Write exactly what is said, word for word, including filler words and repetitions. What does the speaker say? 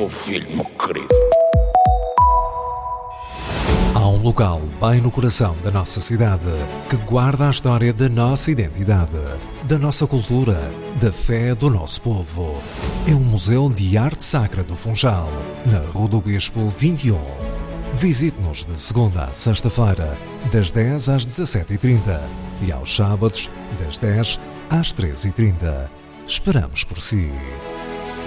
meu filho, meu querido. Há um local bem no coração da nossa cidade que guarda a história da nossa identidade, da nossa cultura, da fé do nosso povo. É o Museu de Arte Sacra do Funchal, na Rua do Bispo vinte e um. Visite-nos de segunda a sexta-feira, das dez às dezassete e trinta e aos sábados, das dez às treze e trinta. Esperamos por si.